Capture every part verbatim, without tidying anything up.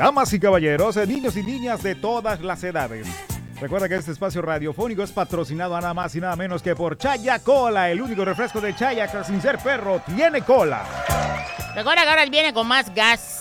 Damas y caballeros, niños y niñas de todas las edades. Recuerda que este espacio radiofónico es patrocinado nada más y nada menos que por Chaya Cola, el único refresco de Chaya que sin ser perro tiene cola. Recuerda que ahora viene con más gas.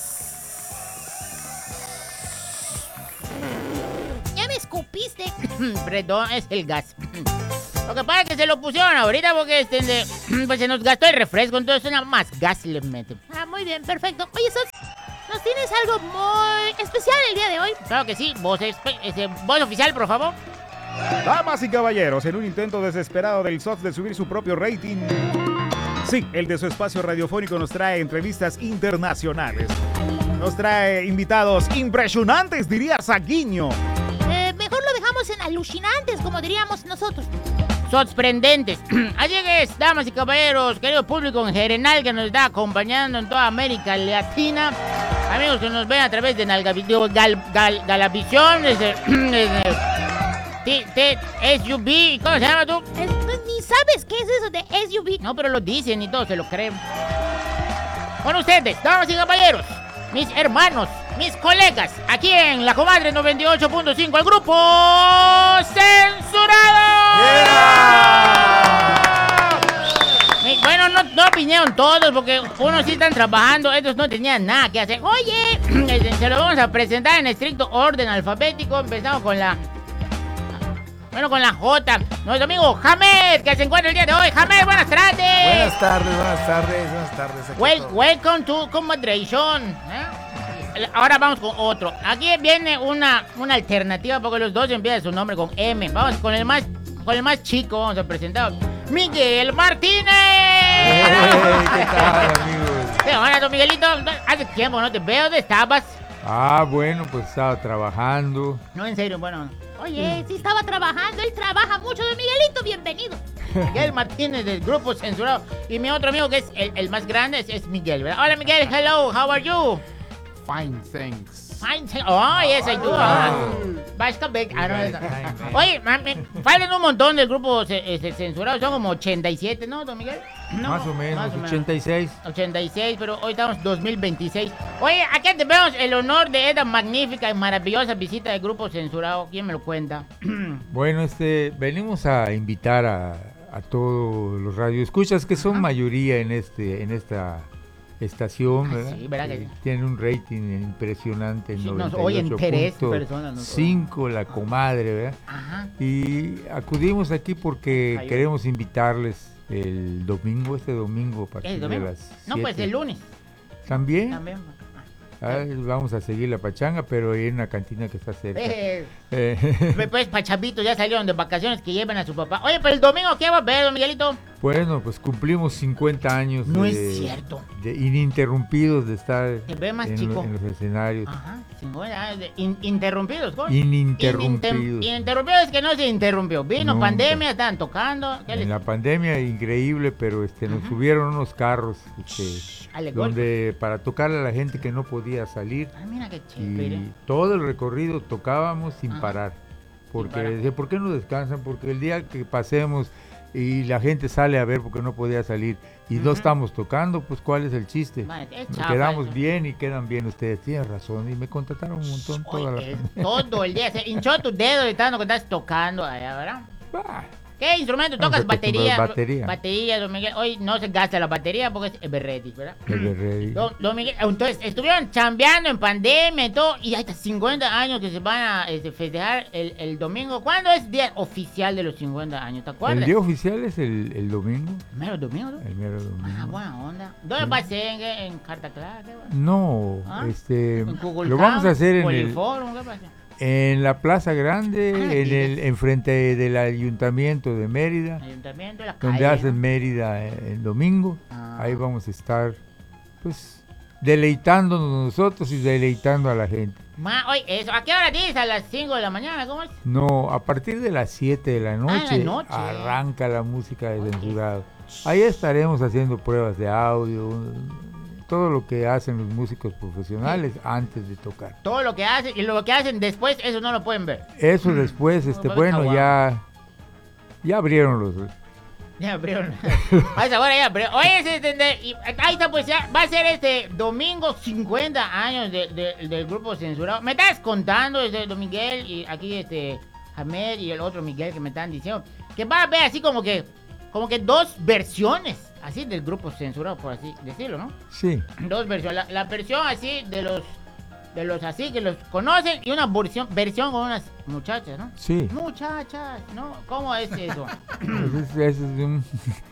Ya me escupiste. Perdón, es el gas. Lo que pasa es que se lo pusieron ahorita porque este, de, pues se nos gastó el refresco, entonces nada más gas le meten. Ah, muy bien, perfecto. Oye, Sos, ¿nos tienes algo muy especial el día de hoy? Claro que sí, voz, este, voz oficial, por favor. Damas y caballeros, en un intento desesperado del S O T de subir su propio rating, sí, el de su espacio radiofónico nos trae entrevistas internacionales. Nos trae invitados impresionantes, diría Saguiño. Eh, mejor lo dejamos en alucinantes, como diríamos nosotros. Sorprendentes. Así que, damas y caballeros, querido público en general que nos está acompañando en toda América Latina, amigos que nos ven a través de Nalgavideo, Gal, Gal, Galavisión, desde, desde T, T, S U V, ¿cómo se llama tú? Es, pues, ni sabes qué es eso de S U V. No, pero lo dicen y todos se lo creen. Con ustedes, damas y caballeros, mis hermanos, mis colegas, aquí en La Comadre noventa y ocho punto cinco, el grupo Censurado. Yeah. Bueno, no, no vinieron todos porque unos sí están trabajando, estos no tenían nada que hacer. Oye, se lo vamos a presentar en estricto orden alfabético. Empezamos con la... Bueno, con la J. Nuestro amigo Hamed, que se encuentra el día de hoy. Hamed, buenas tardes. Buenas tardes, buenas tardes, buenas tardes. Well, welcome to Comadration. ¿Eh? Ahora vamos con otro. Aquí viene una, una alternativa porque los dos empiezan su nombre con M. Vamos con el más, con el más chico. Vamos a presentar Miguel Martínez. Hey, ¿qué tal, amigos? ¿Qué onda, don Miguelito? Hace tiempo no te veo. ¿Dónde estabas? Ah, bueno, pues estaba trabajando. No, en serio, bueno. Oye, sí estaba trabajando, él trabaja mucho. De Miguelito, bienvenido. Miguel Martínez del grupo Censurado. Y mi otro amigo que es el, el más grande es, es Miguel, ¿verdad? Hola Miguel, hello, how are you? Fine, thanks. Fine, thanks. Oh, yes, I do. Vasca Beck. Oye, mami, faltan un montón del grupo este, Censurado. Son como ochenta y siete, ¿no, don Miguel? No, más o menos, más o menos, ochenta y seis. ochenta y seis, pero hoy estamos dos mil veintiséis. Oye, aquí tenemos el honor de esta magnífica y maravillosa visita del grupo Censurado. ¿Quién me lo cuenta? Bueno, este, venimos a invitar a, a todos los radioescuchas que son Ajá. mayoría en este, en esta estación, ah, ¿verdad? Sí, ¿verdad que sí? Tienen un rating impresionante, sí, noventa y ocho punto cinco, La Comadre, ¿verdad? Ajá. Y acudimos aquí porque Ay, queremos invitarles el domingo, este domingo, a partir de las siete. No, pues el lunes. ¿También? También. Ah, vamos a seguir la pachanga, pero en una cantina que está cerca. Eh, eh. Pues pachabitos ya salieron de vacaciones que llevan a su papá. Oye, pero el domingo, ¿qué va a ver, don Miguelito? Bueno, pues cumplimos cincuenta años. No de, es cierto. De ininterrumpidos de estar Se ve más en, chico. en los escenarios. Ajá, cincuenta años de in, interrumpidos, ¿cómo? Ininterrumpidos. Ininterrumpidos es que no se interrumpió. Vino Nunca. Pandemia, estaban tocando. En les... la pandemia, increíble, pero este, nos subieron unos carros este, donde para tocarle a la gente que no podía salir. Ah, mira qué chévere. Y todo el recorrido tocábamos sin Ajá. parar. Porque sin parar. decía, ¿por qué no descansan? Porque el día que pasemos y la gente sale a ver porque no podía salir y uh-huh. no estamos tocando, pues ¿cuál es el chiste? Man, es Nos chafa, quedamos eso. bien y quedan bien ustedes, tienen razón, y me contrataron un montón Oye, toda la es todo el día, se hinchó tu dedo de tanto que estás tocando allá, ¿verdad? bah. ¿Qué instrumento tocas? Batería. Batería. Batería, don Miguel. Hoy no se gasta la batería porque es Everready, ¿verdad? Everready. Don, don Miguel, entonces, estuvieron chambeando en pandemia y todo, y hay hasta cincuenta años que se van a este, festejar el, el domingo. ¿Cuándo es día oficial de los cincuenta años? ¿Te acuerdas? El día oficial es el, el domingo. ¿El mero domingo, no? El mero domingo. Ah, buena onda. ¿Dónde va a ser? ¿En, en Carta Clara? No, ¿Ah? este, ¿En Google lo vamos a hacer en el... Forum, ¿qué pasa? En la Plaza Grande, ah, en el enfrente del Ayuntamiento de Mérida, Ayuntamiento de la donde calle, hacen ¿no? Mérida el domingo. Ah. Ahí vamos a estar, pues, deleitándonos nosotros y deleitando a la gente. Ma, oye, eso, ¿a qué hora dices? ¿A las cinco de la mañana? ¿Cómo es? No, a partir de las siete de la noche, ah, la noche. arranca la música de okay. Censurado. Ahí estaremos haciendo pruebas de audio, todo lo que hacen los músicos profesionales sí. antes de tocar. Todo lo que hacen y lo que hacen después, eso no lo pueden ver. Eso después, este, no, bueno, ya, ya abrieron los, Ya abrieron. A esa hora ya abrieron. Oye, ese, de, de, y ahí está, pues ya va a ser este domingo cincuenta años de, de, del grupo censurado. Me estás contando, este, Don Miguel, y aquí este Ahmed y el otro Miguel que me están diciendo, que va a haber así como que, como que dos versiones, así del grupo censurado, por así decirlo, ¿no? Sí. Dos versiones. La, la versión así de los, de los así que los conocen y una versión, versión con unas muchachas, ¿no? Sí. Muchachas, ¿no? ¿Cómo es eso? Pues es, es de, un,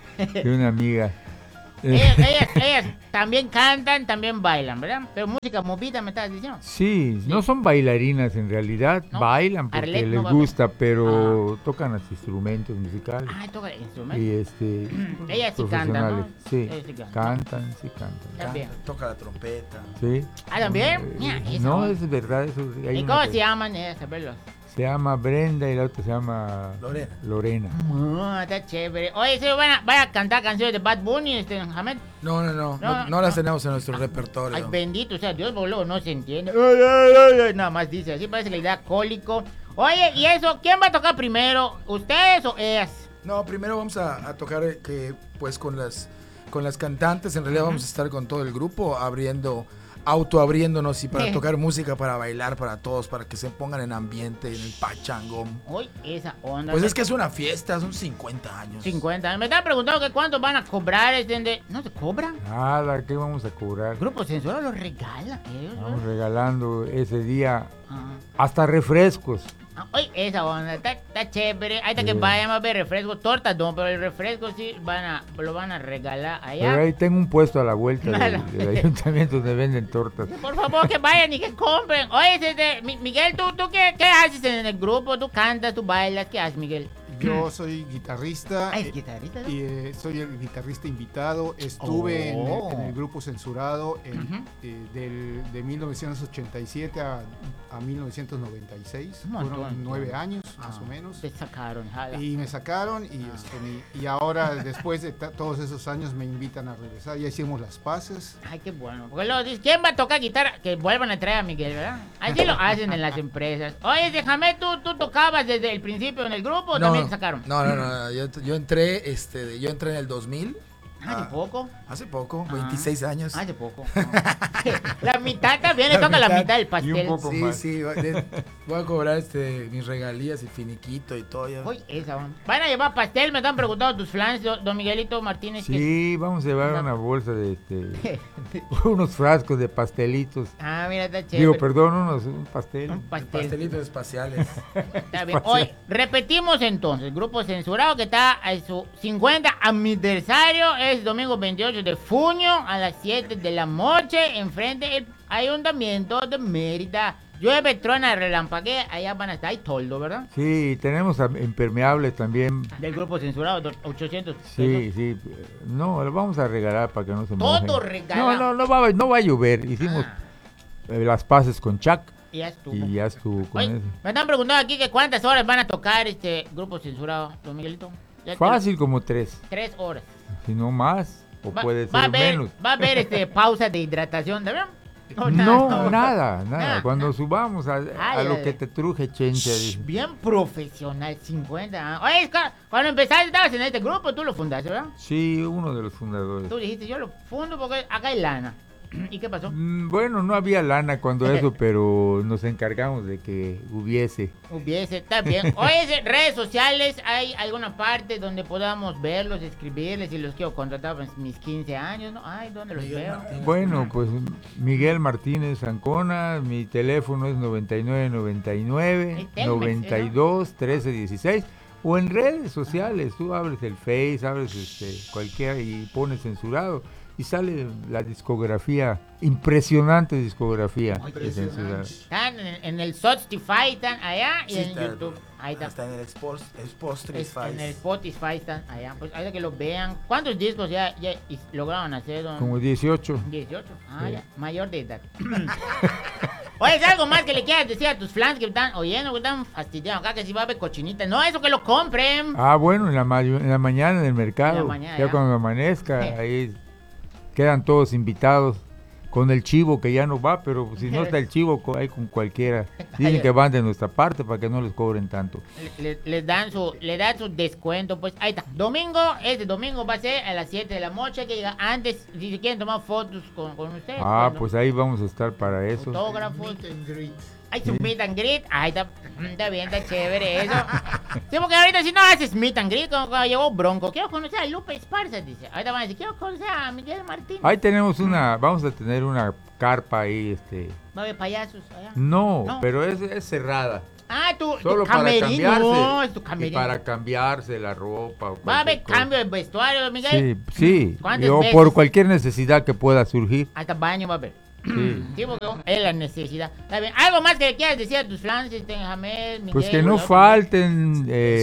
de una amiga. Ellas, ellas, ellas también cantan, también bailan, ¿verdad? Pero música movida me estás diciendo. Sí, no son bailarinas en realidad, ¿No? bailan porque Arlet no les va a gusta, pero tocan los instrumentos musicales. Ah, toca el instrumento. Y este, Ellas sí cantan, ¿no? profesionales. Sí, Ellas sí cantan. cantan, sí cantan. También. Toca la trompeta. Sí. Ah, ¿también? Eh, Mira, esa no, onda. es verdad. Eso, hay ¿Y una cómo que- se llaman ellas? A verlos. Se llama Brenda y la otra se llama Lorena. Lorena. Ah, está chévere. Oye, ¿se van a, van a cantar canciones de Bad Bunny, este, Hamed? No, no, No, no, no, no no. las tenemos en nuestro Ay, repertorio. bendito sea Dios, porque luego no se entiende. Ay, ay, ay, ay, nada más dice, así parece que le da cólico. Oye, ¿y eso? ¿Quién va a tocar primero? ¿Ustedes o ellas? No, primero vamos a, a tocar eh, que pues con las con las cantantes, en realidad vamos a estar con todo el grupo abriendo, autoabriéndonos y para Sí. tocar música para bailar para todos, para que se pongan en ambiente, en el pachangón. Uy, esa onda. Pues es que es una fiesta, son cincuenta años. cincuenta. Me están preguntando que cuánto van a cobrar. Este, de- ¿No se cobran? Nada, ¿qué vamos a cobrar? El grupo censurado los regala. ellos, ¿no? Vamos regalando ese día Ah. hasta refrescos. Ah, oye, esa onda, está, está chévere. Ahí está que Sí. vayan a ver refresco, tortas, no, pero el refresco sí van a, lo van a regalar allá. Pero ahí tengo un puesto a la vuelta Claro. del, del ayuntamiento donde venden tortas. Por favor, que vayan y que compren. Oye, este, Mi- Miguel, ¿tú, tú qué, qué haces en el grupo? ¿Tú cantas, tú bailas? ¿Qué haces, Miguel? Yo soy guitarrista. Ah, es eh, guitarrista, ¿no? Y eh, soy el guitarrista invitado. Estuve en, Oh. en el grupo censurado en, Ujú. eh, del, de mil novecientos ochenta y siete a, a mil novecientos noventa y seis. Un montón. Fueron nueve años, más Ah, o menos. Te sacaron, jala. Y me sacaron y, Ah. este, mi- y ahora, después de ta- todos esos años, me invitan a regresar. Ya hicimos las paces. Ay, qué bueno. Porque luego dices, ¿quién va a tocar guitarra? Que vuelvan a traer a Miguel, ¿verdad? Así lo hacen en las empresas. Oye, déjame, ¿tú, ¿tú tocabas desde el principio en el grupo o también te sacaron? No, no, no, yo, yo entré, este, yo entré en el dos mil. ¿Hace Ah, poco? Hace poco, Ah. veintiséis años. Hace poco. La mitad también le toca la mitad mitad del pastel. y un poco. Sí, más. sí, voy de- voy a cobrar este, mis regalías y finiquito y todo. Ya. Uy, esa onda. Van a llevar pastel, me están preguntando tus fans, do- don Miguelito Martínez. que- Sí, vamos a llevar No. una bolsa de este, unos frascos de pastelitos. Ah, mira, está chévere. Digo, perdón, unos un pastel. Un pastel. Pastelitos espaciales. Está bien. Hoy repetimos entonces, el grupo censurado que está a su cincuenta aniversario es domingo veintiocho de junio a las siete de la noche enfrente del Ayuntamiento de Mérida. Llueve, truena, relampaguea, allá van a estar, hay toldo, ¿verdad? Sí, tenemos a- impermeables también. Del grupo censurado, do- ochocientos Sí, sí. No, lo vamos a regalar para que no se Todo mojen. regalado. No, no, no va, a- no va a llover. Hicimos Ah, eh, las paces con Chuck y ya estuvo. y ya estuvo con Oye, eso. me están preguntando aquí que cuántas horas van a tocar este grupo censurado, don Miguelito. Ya te- Fácil como tres, Tres horas. si no más, o Va, puede va a ser haber, menos. va a haber este, pausa de hidratación, ¿también? No, nada, nada. Nada, Cuando nada. subamos a, a Ay, lo ay, que ay. te truje, chencha. dice. Bien profesional, cincuenta años. Oye, es que cuando empezaste estabas en este grupo, tú lo fundaste, ¿verdad? Sí, uno de los fundadores. Tú dijiste, yo lo fundo porque acá hay lana. ¿Y qué pasó? Mm, Bueno, no había lana cuando eso, pero nos encargamos de que hubiese. Hubiese, está bien. Oye, redes sociales, ¿hay alguna parte donde podamos verlos, escribirles y los quiero contratar para mis quince años? ¿No? Ay, ¿dónde los Miguel veo? Martínez. Bueno, pues Miguel Martínez Ancona, mi teléfono es noventa y nueve noventa y nueve El Telmex, noventa y dos trece dieciséis o en redes sociales, tú abres el Face, abres este, cualquiera y pones censurado y sale la discografía, impresionante discografía de censurado. Están en, en el Spotify, están allá y Sí, en está- YouTube. Ahí está. Está en el Expos- Spotify. Es- en el Spotify están allá. Pues hay que lo vean. ¿Cuántos discos ya, ya is- lograron hacer? don? Como dieciocho. dieciocho. Ah, Sí. ya. Mayor de edad. Oye, ¿es algo más que le quieras decir a tus fans que están oyendo, que están fastidiados acá, que si va a haber cochinita? No, eso que lo compren. Ah, bueno, en la, ma- en la mañana en el mercado, En la mañana, ya ya. cuando amanezca, Sí. ahí quedan todos invitados con el chivo que ya no va, pero si no está el chivo, co- hay con cualquiera. Dicen que van de nuestra parte para que no les cobren tanto. Le, le- les dan su, le dan su descuento, pues ahí está. Domingo, este domingo va a ser a las siete de la noche, que llega antes, si se quieren tomar fotos con, con ustedes. Ah, cuando- pues ahí vamos a estar para eso. Autógrafos. Meet and greet. Hay su meet and greet. Ahí está, está bien, está chévere eso. Sí, porque ahorita si no haces meet and greet, como cuando llegó Bronco, quiero conocer a Lupe Esparza, dice. Ahorita van a decir, quiero conocer a Miguel Martín. Ahí tenemos una, vamos a tener una carpa ahí, este. Va a haber payasos allá. No, No. pero es, es cerrada. Ah, tu, tu Solo para camerino. cambiarse. No, es tu Y camerino. para cambiarse la ropa. o Va a haber cualquier cosa. cambio de vestuario, Miguel. Sí, sí. ¿Cuántas O veces? por cualquier necesidad que pueda surgir. Hasta baño va a haber. Sí. Sí, porque es la necesidad. Está bien. ¿Algo más que le quieras decir a tus fans, este, Jamel, Miguel? Pues que no Rodolfo? falten,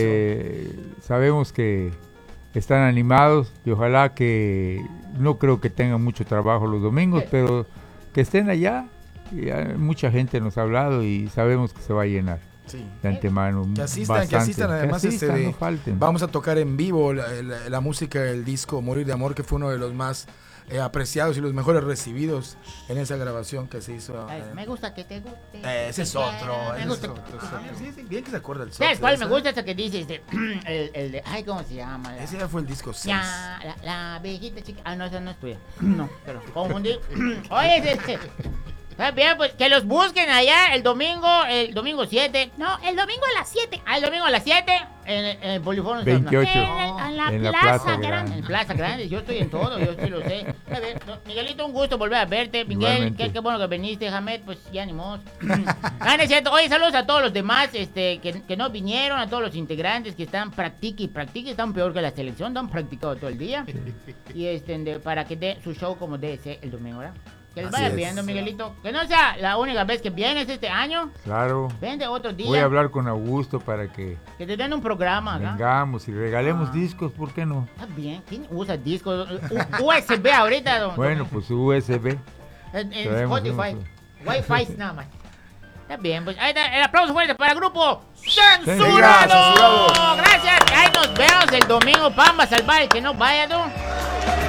eh, sabemos que están animados y ojalá que no creo que tengan mucho trabajo los domingos, Sí. pero que estén allá. Y hay mucha gente nos ha hablado y sabemos que se va a llenar Sí. de antemano. Que asistan, bastante. que asistan además Que este asistan, de- no falten. vamos a tocar en vivo la, la- la música del disco Morir de Amor, que fue uno de los más eh, apreciados y los mejores recibidos en esa grabación que se hizo. Ay, eh, me gusta que te guste. eh, ese es otro. Me ese gusta. es otro, ese es otro. Sí, sí, bien que se acuerda el ¿Sabes Sox cuál de me esa. gusta? Esa que dice, este, el, el de, ay, ¿cómo se llama? La, Ese ya fue el disco seis. ya, la, la viejita chica. Ah, no, esa no es tuya. No, pero confundí. Oye, este, está bien, pues que los busquen allá el domingo, el domingo siete. No, el domingo a las siete. Ah, el domingo a las siete en, el- en el Polifono. veintiocho. En, en la En la plaza, Plaza grande. En Plaza Grande, yo estoy en todo, yo sí lo sé. Está bien. No, Miguelito, un gusto volver a verte. Miguel, Igualmente. qué, qué bueno que viniste, Hamed, pues ya ni modo. Ah, no es cierto. Oye, saludos a todos los demás este, que, que no vinieron, a todos los integrantes que están practique y practique, están peor que la selección, no han practicado todo el día. Y este, de- para que dé su show como debe ser el domingo, ¿verdad? Que les Así vaya es. viendo, Miguelito. Que no sea la única vez que vienes este año. Claro. Vende otro día. Voy a hablar con Augusto para que Que te den un programa, ¿verdad? vengamos y regalemos Ah. discos, ¿por qué no? Está bien. ¿Quién usa discos? U- U S B ahorita, don. Bueno, pues U S B. En, en traemos Spotify. unos- Wi-Fi nada más. Está bien, pues ahí está el aplauso fuerte para el grupo Venga, Censurado. Censurado. Gracias. Ahí nos vemos el domingo. Vamos a salvar el que no vaya, tú.